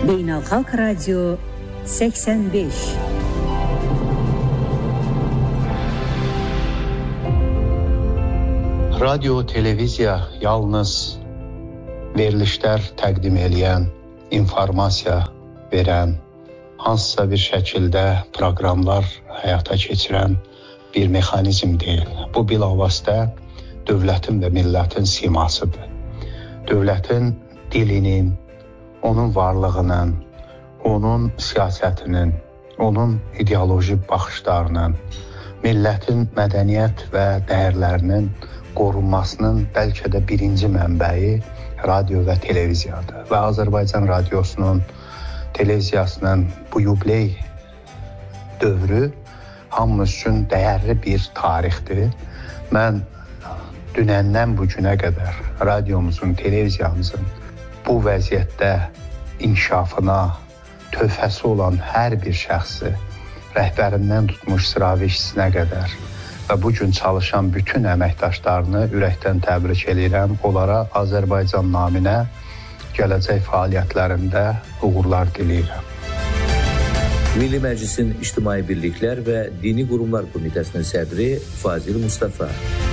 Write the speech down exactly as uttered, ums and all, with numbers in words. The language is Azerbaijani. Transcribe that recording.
Beynəlxalq Radio səksən beş. Radio, televiziya yalnız verilişlər təqdim edən, informasiya verən, hansısa bir şəkildə proqramlar həyata keçirən bir mexanizm deyil. Bu bilavasitə dövlətin və millətin simasıdır. Dövlətin dilinin, onun varlığının, onun siyasətinin, onun ideoloji baxışlarının, millətin mədəniyyət və dəyərlərinin qorunmasının bəlkə də birinci mənbəyi radio və televiziyadır. Və Azərbaycan radiosunun, televiziyasının bu yubiley dövrü hamımız üçün dəyərli bir tarixdir. Mən dünəndən bu günə qədər radiomuzun, televiziyamızın bu vəziyyətdə inkişafına töhfəsi olan hər bir şəxsi, rəhbərindən tutmuş sıravi işçisinə qədər və bu gün çalışan bütün əməkdaşlarını ürəkdən təbrik edirəm. Onlara Azərbaycan naminə gələcək fəaliyyətlərində uğurlar diləyirəm. Milli Məclisin İctimai Birliklər və Dini Qurumlar Komitəsinin sədri Fazil Mustafa.